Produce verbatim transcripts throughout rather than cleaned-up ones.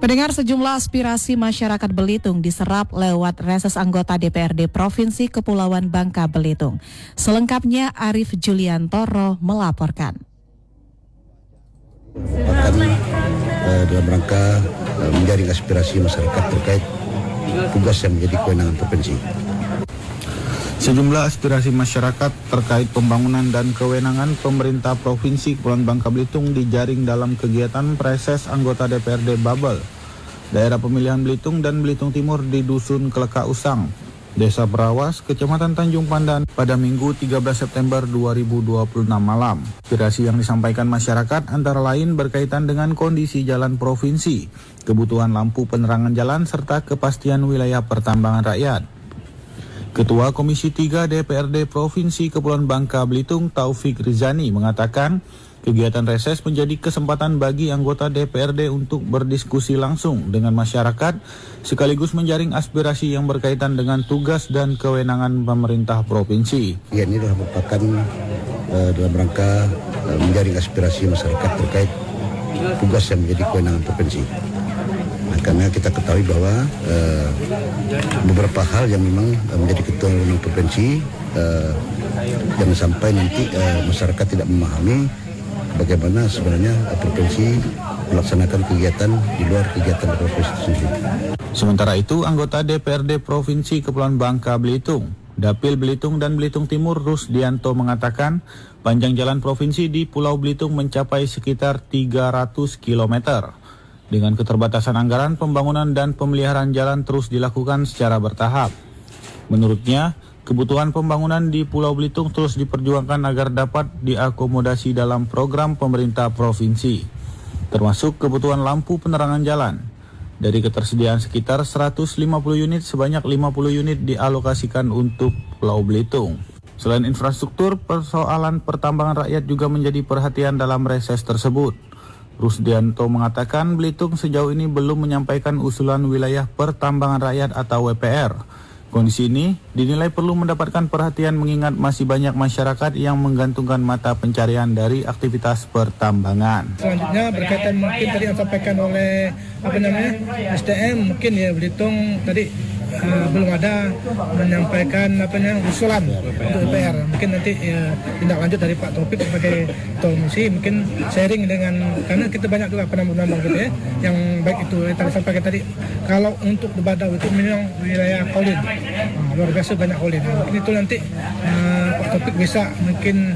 Pendengar, sejumlah aspirasi masyarakat Belitung diserap lewat reses anggota D P R D Provinsi Kepulauan Bangka Belitung. Selengkapnya Arif Juliantoro melaporkan. Akan uh, dalam rangka uh, menjaring aspirasi masyarakat terkait tugas yang menjadi kewenangan provinsi. Sejumlah aspirasi masyarakat terkait pembangunan dan kewenangan pemerintah Provinsi Kepulauan Bangka Belitung dijaring dalam kegiatan preses anggota D P R D Babel, daerah pemilihan Belitung dan Belitung Timur di Dusun Keleka Usang, Desa Perawas, Kecamatan Tanjung Pandan pada Minggu tiga belas September dua ribu dua puluh enam malam. Aspirasi yang disampaikan masyarakat antara lain berkaitan dengan kondisi jalan provinsi, kebutuhan lampu penerangan jalan, serta kepastian wilayah pertambangan rakyat. Ketua Komisi tiga D P R D Provinsi Kepulauan Bangka Belitung, Taufik Rizani, mengatakan kegiatan reses menjadi kesempatan bagi anggota D P R D untuk berdiskusi langsung dengan masyarakat, sekaligus menjaring aspirasi yang berkaitan dengan tugas dan kewenangan pemerintah provinsi. Ya, ini adalah merupakan uh, dalam rangka uh, menjaring aspirasi masyarakat terkait tugas yang menjadi kewenangan provinsi. Nah, karena kita ketahui bahwa uh, beberapa hal yang memang uh, menjadi kewenangan provinsi, uh, jangan sampai nanti uh, masyarakat tidak memahami bagaimana sebenarnya uh, provinsi melaksanakan kegiatan di luar kegiatan provinsi itu sendiri. Sementara itu, anggota D P R D Provinsi Kepulauan Bangka Belitung, Dapil Belitung dan Belitung Timur, Rusdianto, mengatakan panjang jalan provinsi di Pulau Belitung mencapai sekitar tiga ratus kilometer. Dengan keterbatasan anggaran, pembangunan dan pemeliharaan jalan terus dilakukan secara bertahap. Menurutnya, kebutuhan pembangunan di Pulau Belitung terus diperjuangkan agar dapat diakomodasi dalam program pemerintah provinsi, termasuk kebutuhan lampu penerangan jalan. Dari ketersediaan sekitar seratus lima puluh unit, sebanyak lima puluh unit dialokasikan untuk Pulau Belitung. Selain infrastruktur, persoalan pertambangan rakyat juga menjadi perhatian dalam reses tersebut. Rusdianto mengatakan Belitung sejauh ini belum menyampaikan usulan wilayah pertambangan rakyat atau W P R. Kondisi ini dinilai perlu mendapatkan perhatian mengingat masih banyak masyarakat yang menggantungkan mata pencarian dari aktivitas pertambangan. Selanjutnya berkaitan mungkin tadi yang disampaikan oleh apa namanya S D M, mungkin ya Belitung tadi uh, belum ada menyampaikan apa namanya usulan untuk W P R. Mungkin nanti ya, tindak lanjut dari Pak Taufik sebagai ketua komisi, mungkin sharing dengan, karena kita banyak juga penambang-penambang gitu ya, yang baik itu yang tadi sampaikan tadi. Kalau untuk di Badau itu memang wilayah Kolin. Nah, luar biasa banyak oleh. Nah, mungkin itu nanti uh, Pak Taufik bisa mungkin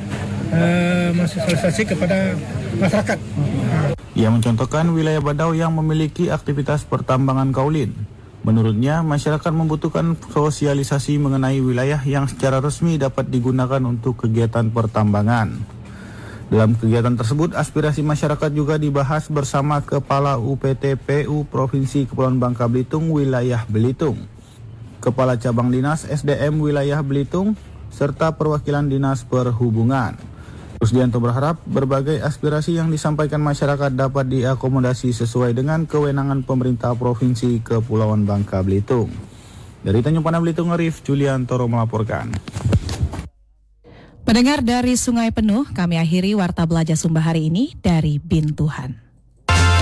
uh, sosialisasi kepada masyarakat. Nah. Ia mencontohkan wilayah Badau yang memiliki aktivitas pertambangan kaulin. Menurutnya, masyarakat membutuhkan sosialisasi mengenai wilayah yang secara resmi dapat digunakan untuk kegiatan pertambangan. Dalam kegiatan tersebut, aspirasi masyarakat juga dibahas bersama Kepala U P T P U Provinsi Kepulauan Bangka Belitung Wilayah Belitung, Kepala Cabang Dinas S D M Wilayah Belitung, serta perwakilan Dinas Perhubungan. Rusdianto berharap berbagai aspirasi yang disampaikan masyarakat dapat diakomodasi sesuai dengan kewenangan pemerintah Provinsi Kepulauan Bangka Belitung. Dari Tanjung Pandan Belitung, Arif Juliantoro melaporkan. Pendengar, dari Sungai Penuh, kami akhiri Warta Belajar Sumba hari ini dari Bintuhan.